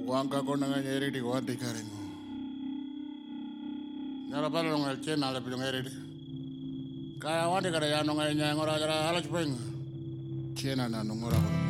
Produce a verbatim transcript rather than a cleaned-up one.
Wangka ko na nga nyeri di wadi karing. Nyara pala nung el chena le pilong eri di. Kaya wadi kada ya nung ay nyang ora jara alas peng. Chena na nung ora ko.